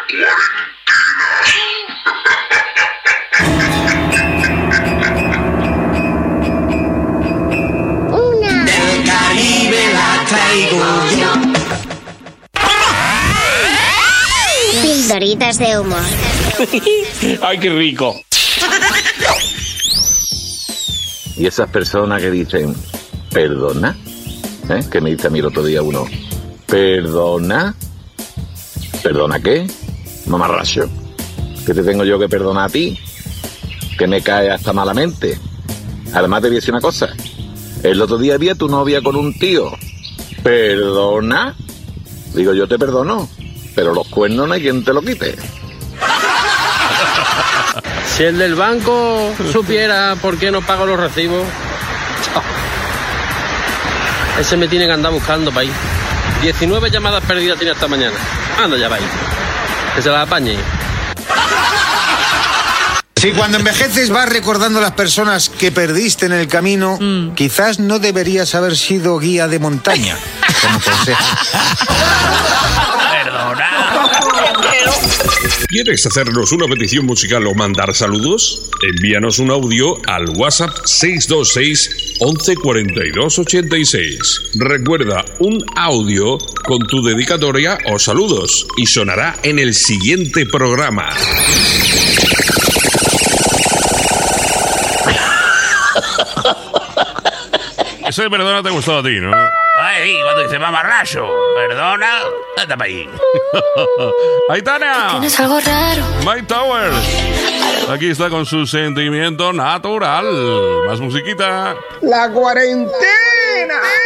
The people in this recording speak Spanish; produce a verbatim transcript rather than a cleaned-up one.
Una. Del Caribe la traigo yo. Pildoritas de humor. ¡Ay, qué rico! Y esas personas que dicen, ¿perdona? ¿Eh? Que me dice a mí el otro día uno, ¿perdona? ¿Perdona qué? Mamarracho. ¿Qué te tengo yo que perdonar a ti? Que me cae hasta malamente. Además te voy a decir una cosa. El otro día vi a tu novia con un tío. ¿Perdona? Digo, yo te perdono, pero los cuernos no hay quien te lo quite. Si el del banco supiera por qué no pago los recibos, ese me tiene que andar buscando para ir. diecinueve llamadas perdidas tiene esta mañana. Anda ya, va ahí. Que se las apañe. Si cuando envejeces vas recordando las personas que perdiste en el camino, mm. quizás no deberías haber sido guía de montaña, como consejo. Perdona. ¿Quieres hacernos una petición musical o mandar saludos? Envíanos un audio al WhatsApp seis dos seis, once cuarenta y dos, ochenta y seis. Recuerda, un audio con tu dedicatoria o saludos y sonará en el siguiente programa. Ese perdona te gustó a ti, ¿no? Ay, cuando dice mamarracho, perdona, anda para ahí. Aitana. Tienes algo raro. Mike Towers. Aquí está con su sentimiento natural. Más musiquita. La cuarentena.